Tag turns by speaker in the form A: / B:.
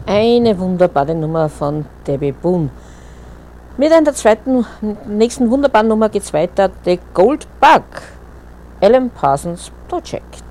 A: Eine wunderbare Nummer von Debbie Boone. Mit einer nächsten wunderbaren Nummer geht es weiter. The Gold Bug, Alan Parsons Project.